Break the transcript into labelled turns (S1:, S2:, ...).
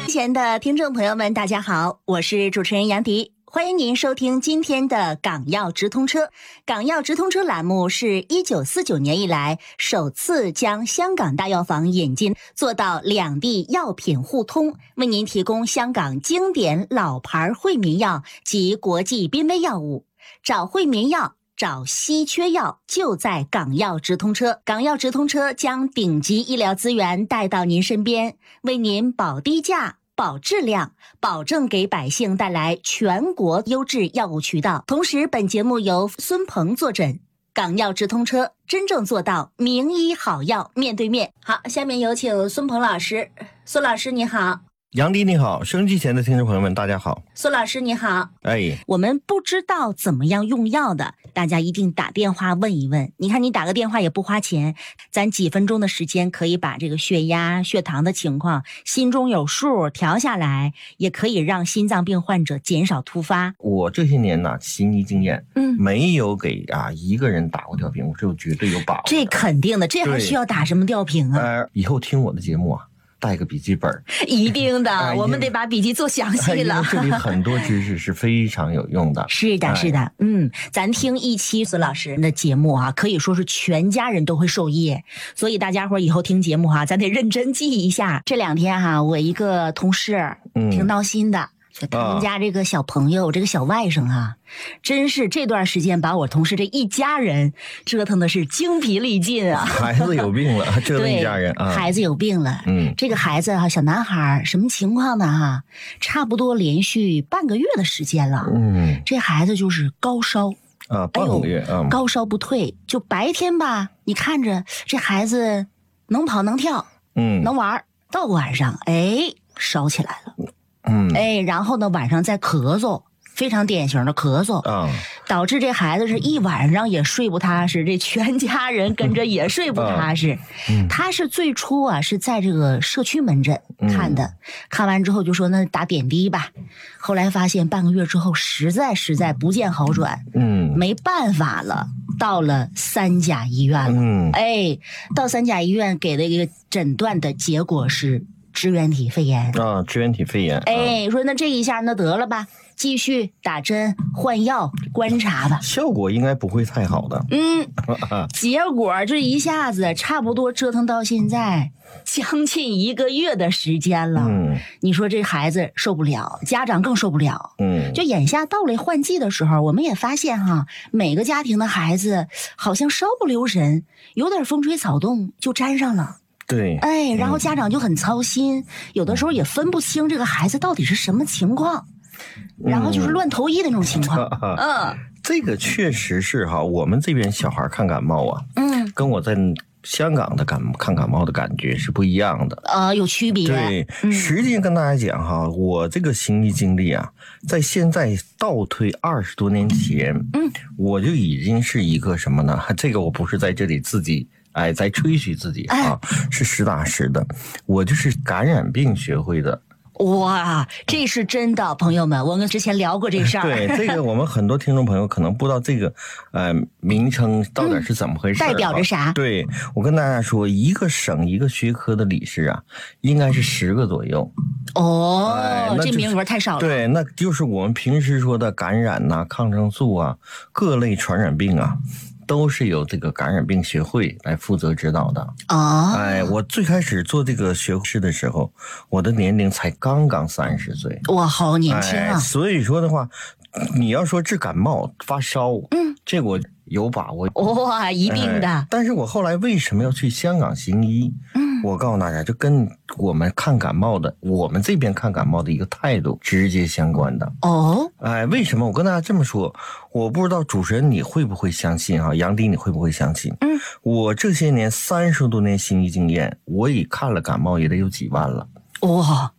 S1: 前的听众朋友们，大家好，我是主持人杨迪，欢迎您收听今天的港药直通车。港药直通车栏目是1949年以来首次将香港大药房引进，做到两地药品互通，为您提供香港经典老牌惠民药及国际濒危药物。找惠民药，找稀缺药，就在港药直通车。港药直通车将顶级医疗资源带到您身边，为您保低价、保质量，保证给百姓带来全国优质药物渠道。同时，本节目由孙鹏坐诊，港药直通车真正做到名医好药面对面。好，下面有请孙鹏老师。孙老师你好。
S2: 杨迪你好，收音机前的听众朋友们大家好。
S1: 孙老师你好。
S2: 哎，
S1: 我们不知道怎么样用药的，大家一定打电话问一问。你看你打个电话也不花钱，咱几分钟的时间可以把这个血压、血糖的情况心中有数调下来，也可以让心脏病患者减少突发。
S2: 我这些年呢，行医经验，没有给一个人打过吊瓶，我是绝对有把握的。
S1: 这肯定的，这还需要打什么吊瓶啊？
S2: 以后听我的节目啊，带个笔记本，
S1: 一定的，我们得把笔记做详细了。
S2: 这里很多知识是非常有用的。
S1: 是的，是的，咱听一期孙老师的节目啊，可以说是全家人都会受益，所以大家伙以后听节目哈，咱得认真记一下。这两天哈，我一个同事挺闹心的。他们家这个小朋友，这个小外甥啊，真是这段时间把我同事这一家人折腾的是精疲力尽啊！
S2: 孩子有病了，折腾一家人啊！孩
S1: 子有病了，这个孩子小男孩什么情况呢？差不多连续半个月的时间了，这孩子就是高烧
S2: 半个月
S1: 高烧不退，就白天吧，你看着这孩子能跑能跳，能玩，到晚上烧起来了。然后呢，晚上再咳嗽，非常典型的咳嗽，导致这孩子是一晚上也睡不踏实，这全家人跟着也睡不踏实。他是最初是在这个社区门诊看的，看完之后就说那打点滴吧，后来发现半个月之后实在不见好转，没办法了，到了三甲医院了，到三甲医院给的一个诊断的结果是支原体肺炎
S2: 支原体肺炎。
S1: 说那这一下那得了吧，继续打针换药观察吧，
S2: 效果应该不会太好的。
S1: 结果这一下子差不多折腾到现在将近1个月的时间了。你说这孩子受不了，家长更受不了。就眼下到了换季的时候，我们也发现每个家庭的孩子好像稍不留神，有点风吹草动就沾上了。
S2: 对，
S1: 然后家长就很操心，有的时候也分不清这个孩子到底是什么情况，然后就是乱投医的那种情况。
S2: 这个确实是我们这边小孩看感冒啊，跟我在香港的看感冒的感觉是不一样的。
S1: 有区别。
S2: 对，实际上跟大家讲我这个行医经历啊，在现在倒退20多年前，我就已经是一个什么呢？这个我不是在这里自己在吹嘘自己是实打实的，我就是感染病学会的。
S1: 哇，这是真的，朋友们，我们之前聊过这事儿。
S2: 对，这个我们很多听众朋友可能不知道这个名称到底是怎么回事，
S1: 代表着啥？
S2: 对，我跟大家说，一个省一个学科的理事应该是10个左右。
S1: 这名额太少了。
S2: 对，那就是我们平时说的感染抗生素各类传染病都是由这个感染病学会来负责指导的。我最开始做这个学士的时候，我的年龄才刚刚30岁。
S1: 哇，好年轻啊！
S2: 所以说的话，你要说治感冒发烧，这我有把握。
S1: 哇，一定的。
S2: 但是我后来为什么要去香港行医？我告诉大家，就跟我们看感冒的，我们这边看感冒的一个态度直接相关的。为什么？我跟大家这么说，我不知道主持人你会不会相信杨迪你会不会相信？我这些年30多年行医经验，我已看了感冒也得有几万了。
S1: 哇，